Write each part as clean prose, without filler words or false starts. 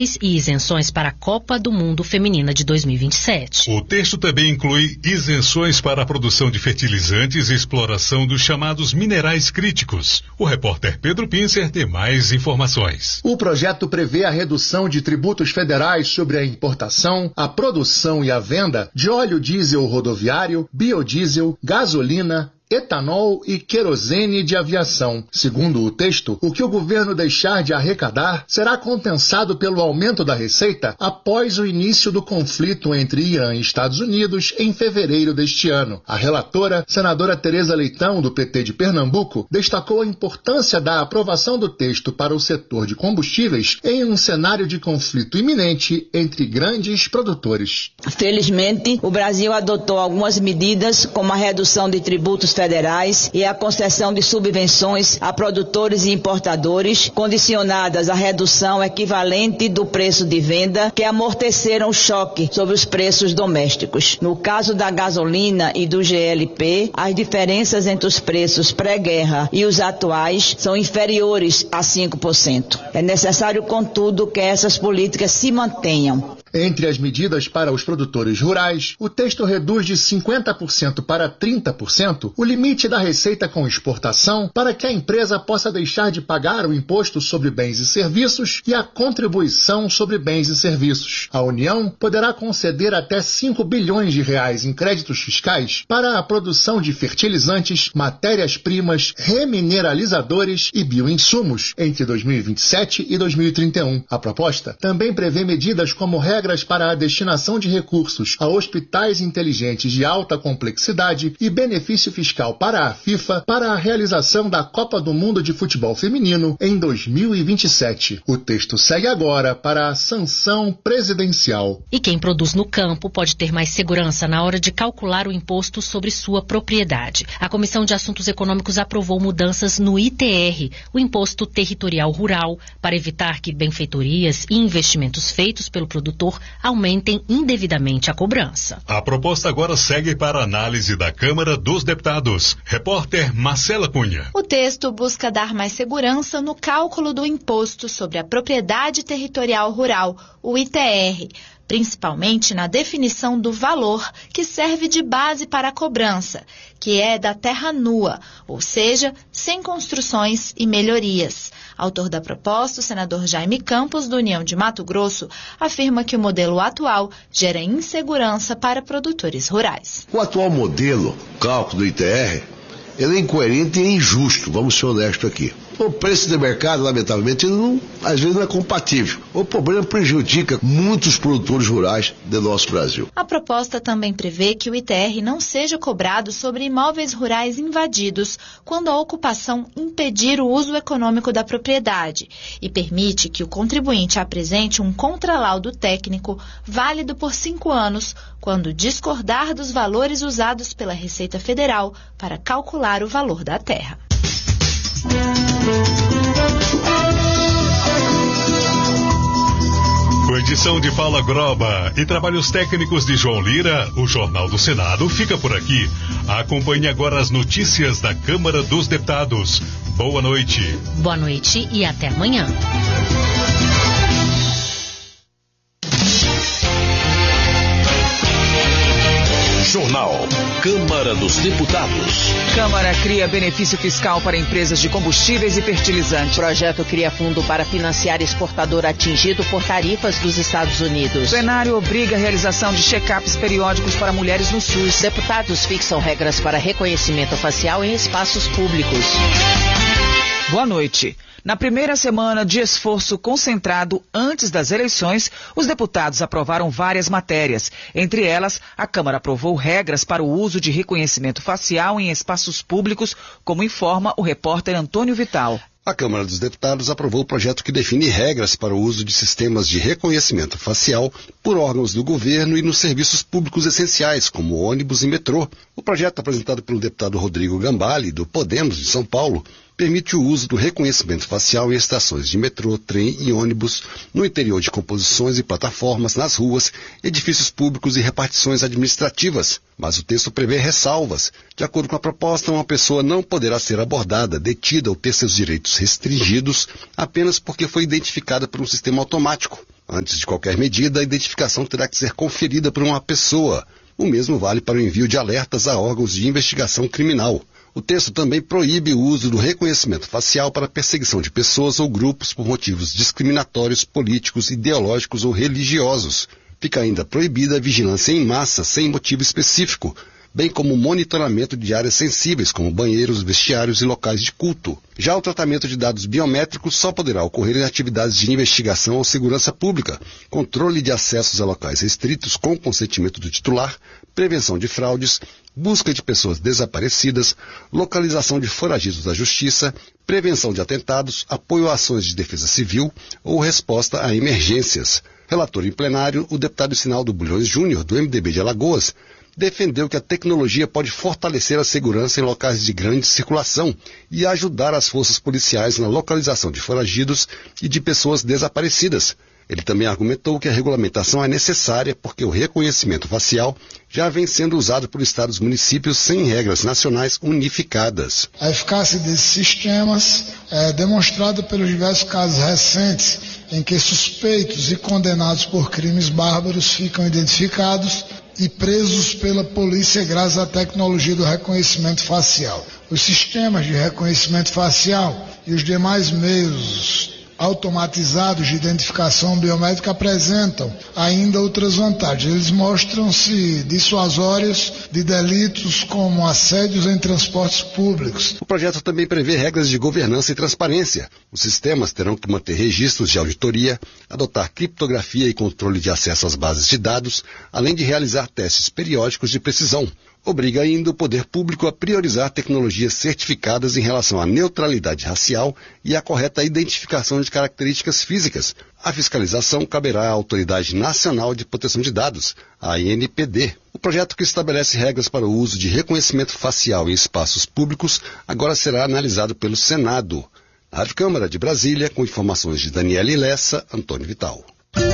e isenções para a Copa do Mundo Feminina de 2027. O texto também inclui isenções para a produção de fertilizantes e exploração dos chamados minerais críticos. O repórter Pedro Pincer tem mais informações. O projeto prevê a redução de tributos federais sobre a importação, a produção e a venda de óleo diesel rodoviário, biodiesel, gasolina, etanol e querosene de aviação. Segundo o texto, o que o governo deixar de arrecadar será compensado pelo aumento da receita após o início do conflito entre Irã e Estados Unidos em fevereiro deste ano. A relatora, senadora Tereza Leitão, do PT de Pernambuco, destacou a importância da aprovação do texto para o setor de combustíveis em um cenário de conflito iminente entre grandes produtores. Felizmente, o Brasil adotou algumas medidas, como a redução de tributos federais e a concessão de subvenções a produtores e importadores, condicionadas à redução equivalente do preço de venda, que amorteceram o choque sobre os preços domésticos. No caso da gasolina e do GLP, as diferenças entre os preços pré-guerra e os atuais são inferiores a 5%. É necessário, contudo, que essas políticas se mantenham. Entre as medidas para os produtores rurais, o texto reduz de 50% para 30% o limite da receita com exportação para que a empresa possa deixar de pagar o imposto sobre bens e serviços e a contribuição sobre bens e serviços. A União poderá conceder até 5 bilhões de reais em créditos fiscais para a produção de fertilizantes, matérias-primas, remineralizadores e bioinsumos entre 2027 e 2031. A proposta também prevê medidas como regras para a destinação de recursos a hospitais inteligentes de alta complexidade e benefício fiscal para a FIFA para a realização da Copa do Mundo de Futebol Feminino em 2027. O texto segue agora para a sanção presidencial. E quem produz no campo pode ter mais segurança na hora de calcular o imposto sobre sua propriedade. A Comissão de Assuntos Econômicos aprovou mudanças no ITR, o Imposto Territorial Rural, para evitar que benfeitorias e investimentos feitos pelo produtor aumentem indevidamente a cobrança. A proposta agora segue para a análise da Câmara dos Deputados. Repórter Marcela Cunha. O texto busca dar mais segurança no cálculo do Imposto sobre a Propriedade Territorial Rural, o ITR, principalmente na definição do valor que serve de base para a cobrança, que é da terra nua, ou seja, sem construções e melhorias. Autor da proposta, o senador Jaime Campos, do União de Mato Grosso, afirma que o modelo atual gera insegurança para produtores rurais. O atual modelo, cálculo do ITR, ele é incoerente e injusto, vamos ser honestos aqui. O preço de mercado, lamentavelmente, às vezes não é compatível. O problema prejudica muitos produtores rurais do nosso Brasil. A proposta também prevê que o ITR não seja cobrado sobre imóveis rurais invadidos quando a ocupação impedir o uso econômico da propriedade e permite que o contribuinte apresente um contralaudo técnico válido por 5 anos quando discordar dos valores usados pela Receita Federal para calcular o valor da terra. Com edição de Paula Groba e trabalhos técnicos de João Lira, o Jornal do Senado fica por aqui. Acompanhe agora as notícias da Câmara dos Deputados. Boa noite. Boa noite e até amanhã. Jornal Câmara dos Deputados. Câmara cria benefício fiscal para empresas de combustíveis e fertilizantes. Projeto cria fundo para financiar exportador atingido por tarifas dos Estados Unidos. Plenário obriga a realização de check-ups periódicos para mulheres no SUS. Deputados fixam regras para reconhecimento facial em espaços públicos. Boa noite. Na primeira semana de esforço concentrado antes das eleições, os deputados aprovaram várias matérias. Entre elas, a Câmara aprovou regras para o uso de reconhecimento facial em espaços públicos, como informa o repórter Antônio Vital. A Câmara dos Deputados aprovou o projeto que define regras para o uso de sistemas de reconhecimento facial por órgãos do governo e nos serviços públicos essenciais, como ônibus e metrô. O projeto, apresentado pelo deputado Rodrigo Gambale, do Podemos de São Paulo, permite o uso do reconhecimento facial em estações de metrô, trem e ônibus, no interior de composições e plataformas, nas ruas, edifícios públicos e repartições administrativas. Mas o texto prevê ressalvas. De acordo com a proposta, uma pessoa não poderá ser abordada, detida ou ter seus direitos restringidos apenas porque foi identificada por um sistema automático. Antes de qualquer medida, a identificação terá que ser conferida por uma pessoa. O mesmo vale para o envio de alertas a órgãos de investigação criminal. O texto também proíbe o uso do reconhecimento facial para perseguição de pessoas ou grupos por motivos discriminatórios, políticos, ideológicos ou religiosos. Fica ainda proibida a vigilância em massa sem motivo específico, bem como o monitoramento de áreas sensíveis, como banheiros, vestiários e locais de culto. Já o tratamento de dados biométricos só poderá ocorrer em atividades de investigação ou segurança pública, controle de acessos a locais restritos com consentimento do titular, prevenção de fraudes, busca de pessoas desaparecidas, localização de foragidos da justiça, prevenção de atentados, apoio a ações de defesa civil ou resposta a emergências. Relator em plenário, o deputado Sinaldo Bulhões Júnior, do MDB de Alagoas, defendeu que a tecnologia pode fortalecer a segurança em locais de grande circulação e ajudar as forças policiais na localização de foragidos e de pessoas desaparecidas. Ele também argumentou que a regulamentação é necessária porque o reconhecimento facial já vem sendo usado por estados e municípios sem regras nacionais unificadas. A eficácia desses sistemas é demonstrada pelos diversos casos recentes em que suspeitos e condenados por crimes bárbaros ficam identificados e presos pela polícia graças à tecnologia do reconhecimento facial. Os sistemas de reconhecimento facial e os demais meios automatizados de identificação biométrica apresentam ainda outras vantagens. Eles mostram-se dissuasórios de delitos como assédios em transportes públicos. O projeto também prevê regras de governança e transparência. Os sistemas terão que manter registros de auditoria, adotar criptografia e controle de acesso às bases de dados, além de realizar testes periódicos de precisão. Obriga ainda o poder público a priorizar tecnologias certificadas em relação à neutralidade racial e à correta identificação de características físicas. A fiscalização caberá à Autoridade Nacional de Proteção de Dados, a ANPD. O projeto que estabelece regras para o uso de reconhecimento facial em espaços públicos agora será analisado pelo Senado. A Rádio Câmara de Brasília, com informações de Daniela Lessa, Antônio Vital.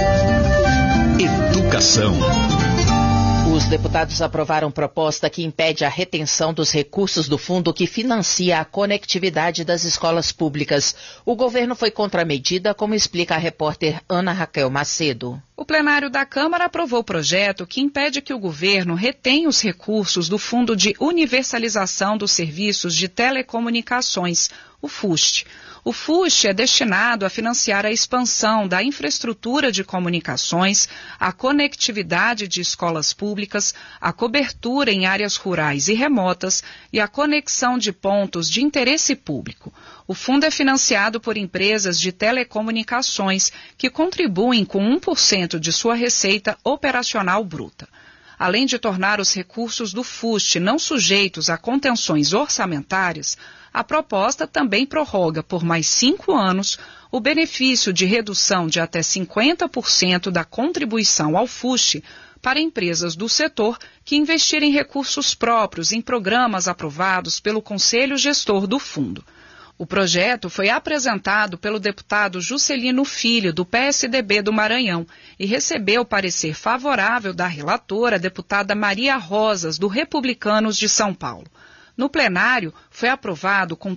Educação. Os deputados aprovaram proposta que impede a retenção dos recursos do fundo que financia a conectividade das escolas públicas. O governo foi contra a medida, como explica a repórter Ana Raquel Macedo. O plenário da Câmara aprovou o projeto que impede que o governo retenha os recursos do Fundo de Universalização dos Serviços de Telecomunicações, o FUST. O FUST é destinado a financiar a expansão da infraestrutura de comunicações, a conectividade de escolas públicas, a cobertura em áreas rurais e remotas e a conexão de pontos de interesse público. O fundo é financiado por empresas de telecomunicações que contribuem com 1% de sua receita operacional bruta. Além de tornar os recursos do FUST não sujeitos a contenções orçamentárias, a proposta também prorroga por mais 5 anos o benefício de redução de até 50% da contribuição ao FUST para empresas do setor que investirem recursos próprios em programas aprovados pelo Conselho Gestor do Fundo. O projeto foi apresentado pelo deputado Juscelino Filho, do PSDB do Maranhão, e recebeu parecer favorável da relatora, a deputada Maria Rosas, do Republicanos de São Paulo. No plenário, foi aprovado com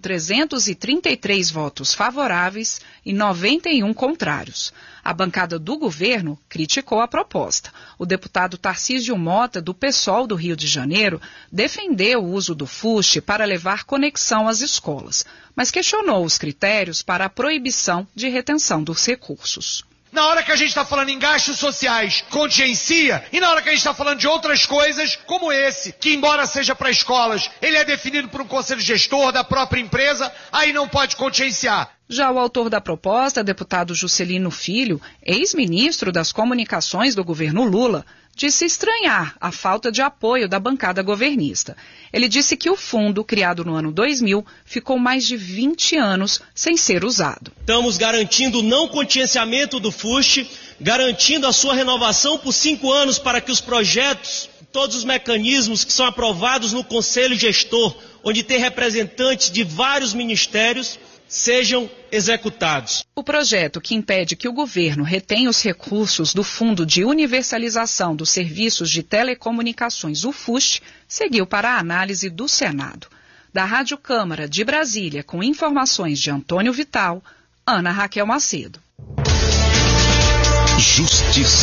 333 votos favoráveis e 91 contrários. A bancada do governo criticou a proposta. O deputado Tarcísio Mota, do PSOL do Rio de Janeiro, defendeu o uso do FUST para levar conexão às escolas, mas questionou os critérios para a proibição de retenção dos recursos. Na hora que a gente está falando em gastos sociais, contingencia, e na hora que a gente está falando de outras coisas, como esse, que embora seja para escolas, ele é definido por um conselho gestor da própria empresa, aí não pode contingenciar. Já o autor da proposta, deputado Juscelino Filho, ex-ministro das Comunicações do governo Lula, disse estranhar a falta de apoio da bancada governista. Ele disse que o fundo, criado no ano 2000, ficou mais de 20 anos sem ser usado. Estamos garantindo o não contingenciamento do FUST, garantindo a sua renovação por 5 anos para que os projetos, todos os mecanismos que são aprovados no Conselho Gestor, onde tem representantes de vários ministérios, sejam executados. O projeto que impede que o governo retenha os recursos do Fundo de Universalização dos Serviços de Telecomunicações, o FUST, seguiu para a análise do Senado. Da Rádio Câmara de Brasília, com informações de Antônio Vital, Ana Raquel Macedo. Justiça.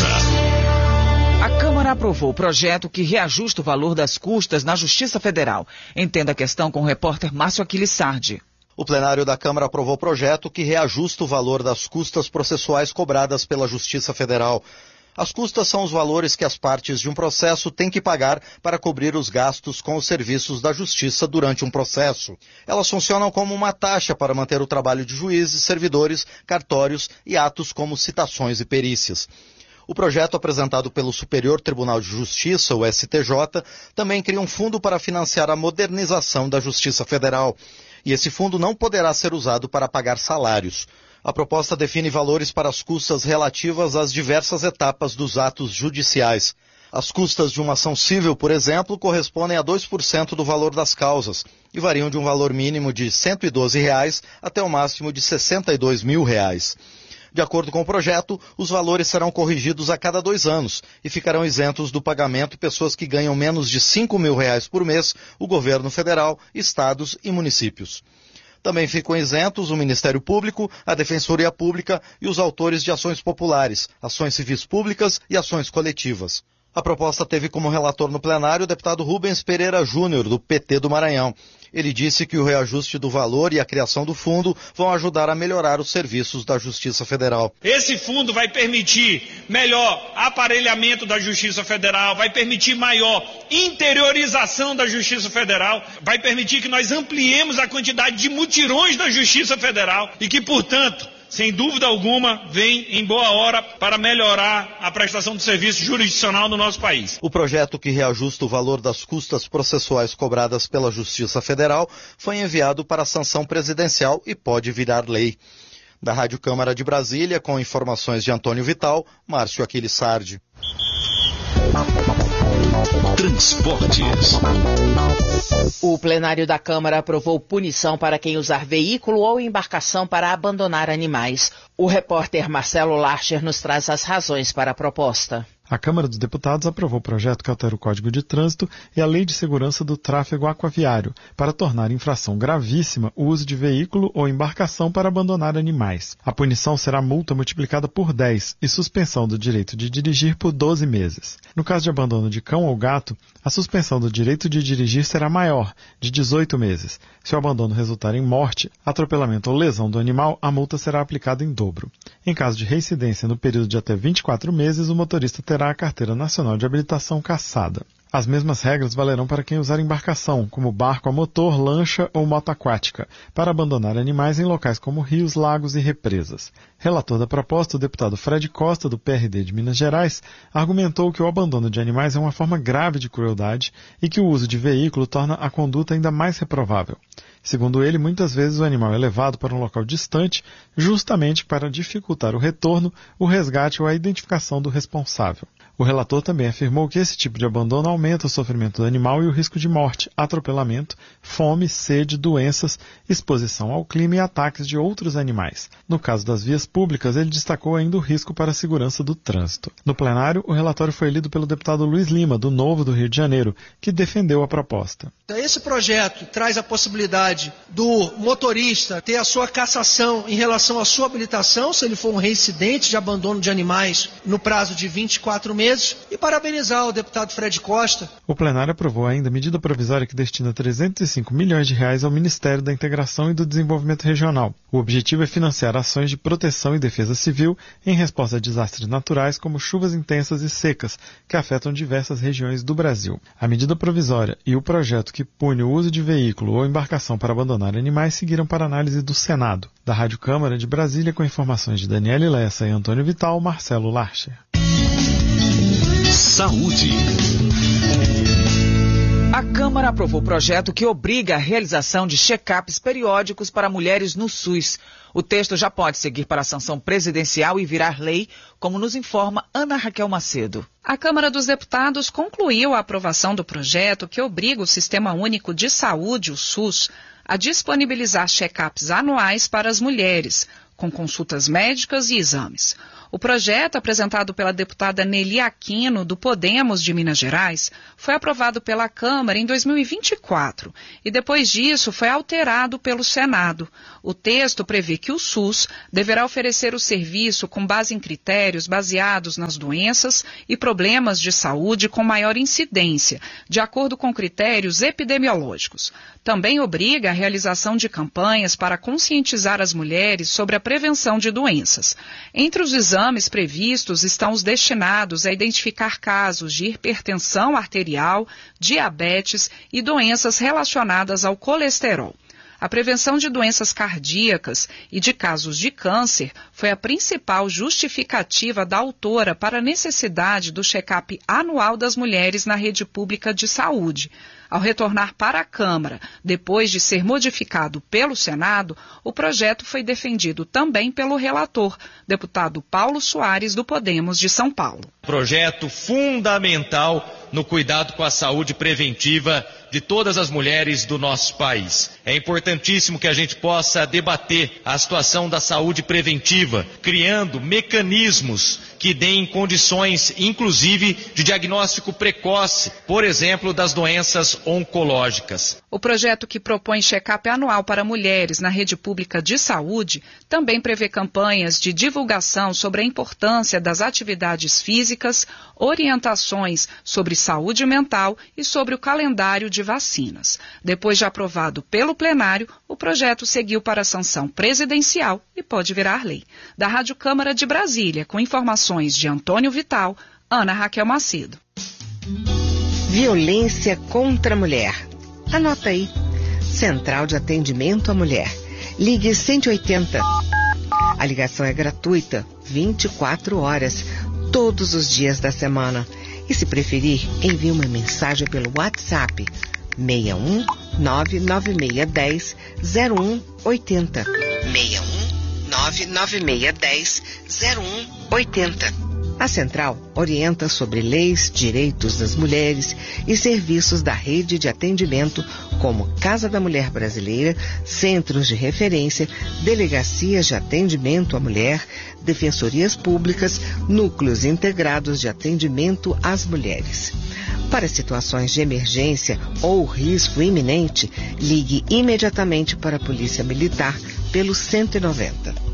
A Câmara aprovou o projeto que reajusta o valor das custas na Justiça Federal. Entenda a questão com o repórter Márcio Aquiles Sardi. O plenário da Câmara aprovou o projeto que reajusta o valor das custas processuais cobradas pela Justiça Federal. As custas são os valores que as partes de um processo têm que pagar para cobrir os gastos com os serviços da Justiça durante um processo. Elas funcionam como uma taxa para manter o trabalho de juízes, servidores, cartórios e atos como citações e perícias. O projeto apresentado pelo Superior Tribunal de Justiça, o STJ, também cria um fundo para financiar a modernização da Justiça Federal. E esse fundo não poderá ser usado para pagar salários. A proposta define valores para as custas relativas às diversas etapas dos atos judiciais. As custas de uma ação civil, por exemplo, correspondem a 2% do valor das causas e variam de um valor mínimo de R$ 112 até o máximo de R$ 62 mil. De acordo com o projeto, os valores serão corrigidos a cada 2 anos e ficarão isentos do pagamento pessoas que ganham menos de R$ 5 mil por mês, o governo federal, estados e municípios. Também ficam isentos o Ministério Público, a Defensoria Pública e os autores de ações populares, ações civis públicas e ações coletivas. A proposta teve como relator no plenário o deputado Rubens Pereira Júnior, do PT do Maranhão. Ele disse que o reajuste do valor e a criação do fundo vão ajudar a melhorar os serviços da Justiça Federal. Esse fundo vai permitir melhor aparelhamento da Justiça Federal, vai permitir maior interiorização da Justiça Federal, vai permitir que nós ampliemos a quantidade de mutirões da Justiça Federal e que, portanto, sem dúvida alguma, vem em boa hora para melhorar a prestação do serviço jurisdicional no nosso país. O projeto que reajusta o valor das custas processuais cobradas pela Justiça Federal foi enviado para a sanção presidencial e pode virar lei. Da Rádio Câmara de Brasília, com informações de Antônio Vital, Márcio Aquiles Sardi. Transportes. O plenário da Câmara aprovou punição para quem usar veículo ou embarcação para abandonar animais. O repórter Marcelo Larcher nos traz as razões para a proposta. A Câmara dos Deputados aprovou o projeto que altera o Código de Trânsito e a Lei de Segurança do Tráfego Aquaviário para tornar infração gravíssima o uso de veículo ou embarcação para abandonar animais. A punição será multa multiplicada por 10 e suspensão do direito de dirigir por 12 meses. No caso de abandono de cão ou gato, a suspensão do direito de dirigir será maior, de 18 meses. Se o abandono resultar em morte, atropelamento ou lesão do animal, a multa será aplicada em dobro. Em caso de reincidência no período de até 24 meses, o motorista terá a Carteira Nacional de Habilitação cassada. As mesmas regras valerão para quem usar embarcação, como barco a motor, lancha ou moto aquática, para abandonar animais em locais como rios, lagos e represas. Relator da proposta, o deputado Fred Costa, do PRD de Minas Gerais, argumentou que o abandono de animais é uma forma grave de crueldade e que o uso de veículo torna a conduta ainda mais reprovável. Segundo ele, muitas vezes o animal é levado para um local distante justamente para dificultar o retorno, o resgate ou a identificação do responsável. O relator também afirmou que esse tipo de abandono aumenta o sofrimento do animal e o risco de morte, atropelamento, fome, sede, doenças, exposição ao clima e ataques de outros animais. No caso das vias públicas, ele destacou ainda o risco para a segurança do trânsito. No plenário, o relatório foi lido pelo deputado Luiz Lima, do Novo do Rio de Janeiro, que defendeu a proposta. Esse projeto traz a possibilidade do motorista ter a sua cassação em relação à sua habilitação, se ele for um reincidente de abandono de animais, no prazo de 24 meses, e parabenizar o deputado Fred Costa. O plenário aprovou ainda a medida provisória que destina 305 milhões de reais ao Ministério da Integração e do Desenvolvimento Regional. O objetivo é financiar ações de proteção e defesa civil em resposta a desastres naturais como chuvas intensas e secas, que afetam diversas regiões do Brasil. A medida provisória e o projeto que pune o uso de veículo ou embarcação para abandonar animais seguiram para análise do Senado. Da Rádio Câmara de Brasília, com informações de Daniele Lessa e Antônio Vital, Marcelo Larcher. Saúde. A Câmara aprovou o projeto que obriga a realização de check-ups periódicos para mulheres no SUS. O texto já pode seguir para a sanção presidencial e virar lei, como nos informa Ana Raquel Macedo. A Câmara dos Deputados concluiu a aprovação do projeto que obriga o Sistema Único de Saúde, o SUS, a disponibilizar check-ups anuais para as mulheres, com consultas médicas e exames. O projeto, apresentado pela deputada Nelly Aquino, do Podemos de Minas Gerais, foi aprovado pela Câmara em 2024 e depois disso foi alterado pelo Senado. O texto prevê que o SUS deverá oferecer o serviço com base em critérios baseados nas doenças e problemas de saúde com maior incidência, de acordo com critérios epidemiológicos. Também obriga a realização de campanhas para conscientizar as mulheres sobre a prevenção de doenças. Entre os exames previstos estão os destinados a identificar casos de hipertensão arterial, diabetes e doenças relacionadas ao colesterol. A prevenção de doenças cardíacas e de casos de câncer foi a principal justificativa da autora para a necessidade do check-up anual das mulheres na rede pública de saúde. Ao retornar para a Câmara, depois de ser modificado pelo Senado, o projeto foi defendido também pelo relator, deputado Paulo Soares, do Podemos de São Paulo. Projeto fundamental no cuidado com a saúde preventiva de todas as mulheres do nosso país. É importantíssimo que a gente possa debater a situação da saúde preventiva, criando mecanismos que deem condições, inclusive, de diagnóstico precoce, por exemplo, das doenças oncológicas. O projeto que propõe check-up anual para mulheres na rede pública de saúde também prevê campanhas de divulgação sobre a importância das atividades físicas, orientações sobre saúde mental e sobre o calendário de vacinas. Depois de aprovado pelo plenário, o projeto seguiu para a sanção presidencial e pode virar lei. Da Rádio Câmara de Brasília, com informações de Antônio Vital, Ana Raquel Macedo. Violência contra a mulher. Anota aí. Central de Atendimento à Mulher. Ligue 180. A ligação é gratuita, 24 horas, todos os dias da semana. E se preferir, envie uma mensagem pelo WhatsApp 61 99610 0180. 61 99610 0180. A Central orienta sobre leis, direitos das mulheres e serviços da rede de atendimento como Casa da Mulher Brasileira, centros de referência, delegacias de atendimento à mulher, defensorias públicas, núcleos integrados de atendimento às mulheres. Para situações de emergência ou risco iminente, ligue imediatamente para a Polícia Militar pelo 190.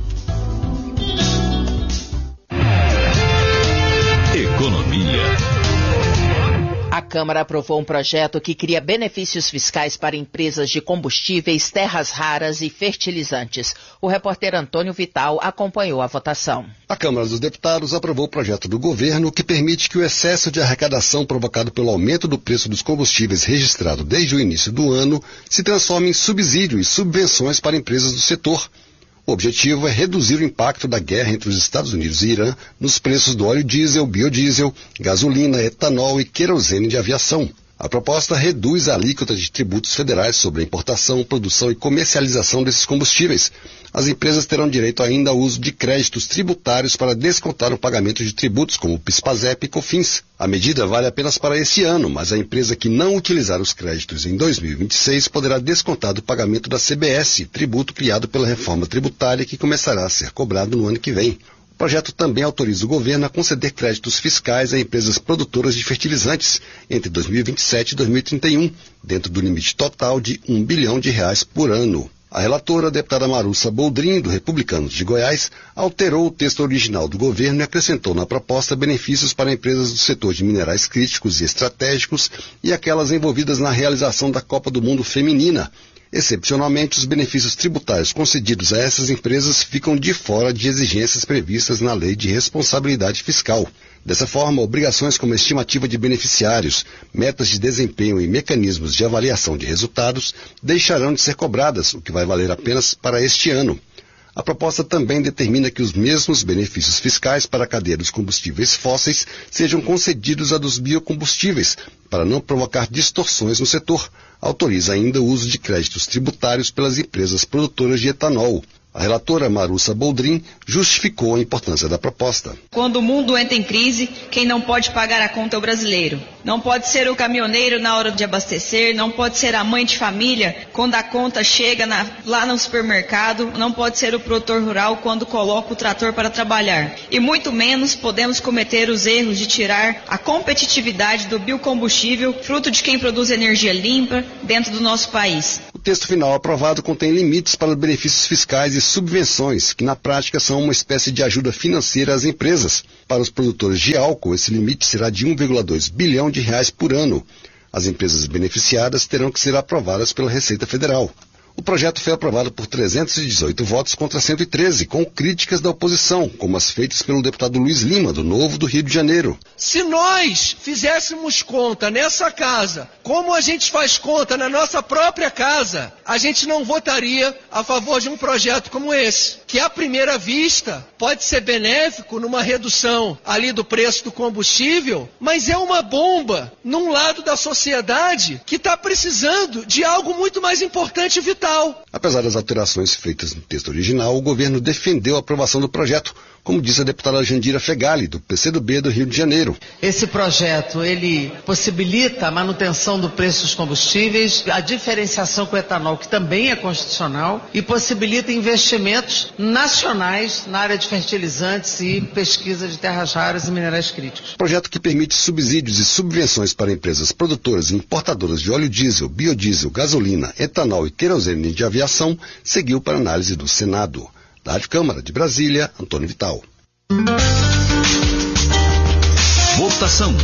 Economia. A Câmara aprovou um projeto que cria benefícios fiscais para empresas de combustíveis, terras raras e fertilizantes. O repórter Antônio Vital acompanhou a votação. A Câmara dos Deputados aprovou o projeto do governo que permite que o excesso de arrecadação provocado pelo aumento do preço dos combustíveis registrado desde o início do ano se transforme em subsídio e subvenções para empresas do setor. O objetivo é reduzir o impacto da guerra entre os Estados Unidos e Irã nos preços do óleo diesel, biodiesel, gasolina, etanol e querosene de aviação. A proposta reduz a alíquota de tributos federais sobre a importação, produção e comercialização desses combustíveis. As empresas terão direito ainda ao uso de créditos tributários para descontar o pagamento de tributos como PIS/PASEP e COFINS. A medida vale apenas para esse ano, mas a empresa que não utilizar os créditos em 2026 poderá descontar do pagamento da CBS, tributo criado pela reforma tributária que começará a ser cobrado no ano que vem. O projeto também autoriza o governo a conceder créditos fiscais a empresas produtoras de fertilizantes entre 2027 e 2031, dentro do limite total de R$1 bilhão por ano. A relatora, a deputada Marussa Boldrin, do Republicanos de Goiás, alterou o texto original do governo e acrescentou na proposta benefícios para empresas do setor de minerais críticos e estratégicos e aquelas envolvidas na realização da Copa do Mundo Feminina. Excepcionalmente, os benefícios tributários concedidos a essas empresas ficam de fora de exigências previstas na Lei de Responsabilidade Fiscal. Dessa forma, obrigações como estimativa de beneficiários, metas de desempenho e mecanismos de avaliação de resultados deixarão de ser cobradas, o que vai valer apenas para este ano. A proposta também determina que os mesmos benefícios fiscais para a cadeia dos combustíveis fósseis sejam concedidos a dos biocombustíveis, para não provocar distorções no setor. Autoriza ainda o uso de créditos tributários pelas empresas produtoras de etanol. A relatora Marussa Boldrin justificou a importância da proposta. Quando o mundo entra em crise, quem não pode pagar a conta é o brasileiro. Não pode ser o caminhoneiro na hora de abastecer, não pode ser a mãe de família quando a conta chega lá no supermercado, não pode ser o produtor rural quando coloca o trator para trabalhar. E muito menos podemos cometer os erros de tirar a competitividade do biocombustível, fruto de quem produz energia limpa dentro do nosso país. O texto final aprovado contém limites para os benefícios fiscais e subvenções, que na prática são uma espécie de ajuda financeira às empresas. Para os produtores de álcool, esse limite será de 1,2 bilhão de reais por ano. As empresas beneficiadas terão que ser aprovadas pela Receita Federal. O projeto foi aprovado por 318 votos contra 113, com críticas da oposição, como as feitas pelo deputado Luiz Lima, do Novo do Rio de Janeiro. Se nós fizéssemos conta nessa casa, como a gente faz conta na nossa própria casa, a gente não votaria a favor de um projeto como esse, que à primeira vista pode ser benéfico numa redução ali do preço do combustível, mas é uma bomba num lado da sociedade que está precisando de algo muito mais importante e vital. Apesar das alterações feitas no texto original, o governo defendeu a aprovação do projeto, como disse a deputada Jandira Fegali, do PCdoB do Rio de Janeiro. Esse projeto, ele possibilita a manutenção do preço dos combustíveis, a diferenciação com o etanol, que também é constitucional, e possibilita investimentos nacionais na área de fertilizantes e pesquisa de terras raras e minerais críticos. Projeto que permite subsídios e subvenções para empresas produtoras e importadoras de óleo diesel, biodiesel, gasolina, etanol e querosene de aviação, seguiu para análise do Senado. Da Rádio Câmara de Brasília, Antônio Vital. Votação.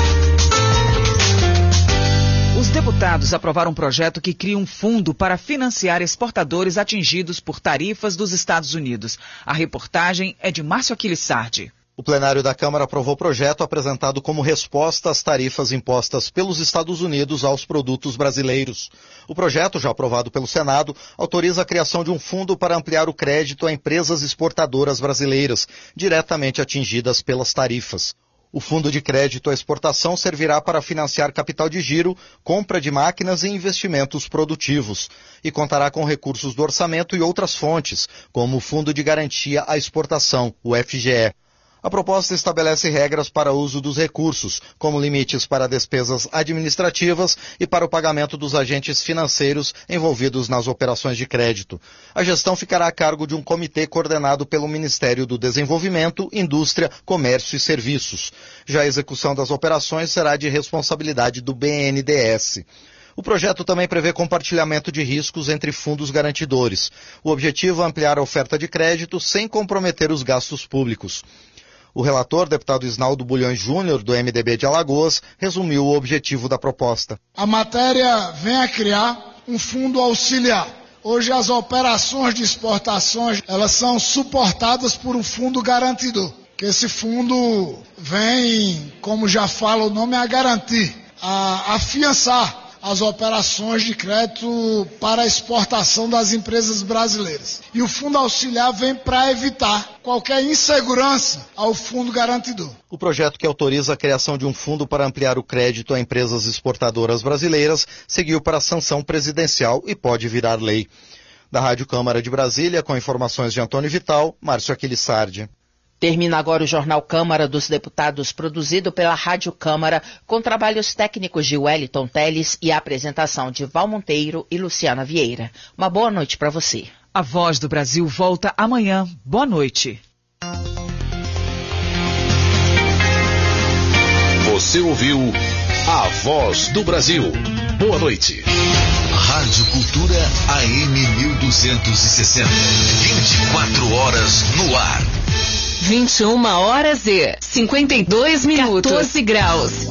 Os deputados aprovaram um projeto que cria um fundo para financiar exportadores atingidos por tarifas dos Estados Unidos. A reportagem é de Márcio Aquiles Sardi. O plenário da Câmara aprovou o projeto apresentado como resposta às tarifas impostas pelos Estados Unidos aos produtos brasileiros. O projeto, já aprovado pelo Senado, autoriza a criação de um fundo para ampliar o crédito a empresas exportadoras brasileiras, diretamente atingidas pelas tarifas. O Fundo de Crédito à Exportação servirá para financiar capital de giro, compra de máquinas e investimentos produtivos, e contará com recursos do orçamento e outras fontes, como o Fundo de Garantia à Exportação, o FGE. A proposta estabelece regras para o uso dos recursos, como limites para despesas administrativas e para o pagamento dos agentes financeiros envolvidos nas operações de crédito. A gestão ficará a cargo de um comitê coordenado pelo Ministério do Desenvolvimento, Indústria, Comércio e Serviços. Já a execução das operações será de responsabilidade do BNDES. O projeto também prevê compartilhamento de riscos entre fundos garantidores. O objetivo é ampliar a oferta de crédito sem comprometer os gastos públicos. O relator, deputado Isnaldo Bulhões Júnior, do MDB de Alagoas, resumiu o objetivo da proposta. A matéria vem a criar um fundo auxiliar. Hoje as operações de exportações, elas são suportadas por um fundo garantidor. Que esse fundo vem, como já fala o nome, a garantir, a afiançar as operações de crédito para a exportação das empresas brasileiras. E o fundo auxiliar vem para evitar qualquer insegurança ao fundo garantidor. O projeto que autoriza a criação de um fundo para ampliar o crédito a empresas exportadoras brasileiras seguiu para a sanção presidencial e pode virar lei. Da Rádio Câmara de Brasília, com informações de Antônio Vital, Márcio Aquiles Sardi. Termina agora o Jornal Câmara dos Deputados, produzido pela Rádio Câmara, com trabalhos técnicos de Wellington Teles e a apresentação de Val Monteiro e Luciana Vieira. Uma boa noite para você. A Voz do Brasil volta amanhã. Boa noite. Você ouviu A Voz do Brasil. Boa noite. Rádio Cultura AM 1260. 24 horas no ar. 21 horas e 52 minutos. 14 graus.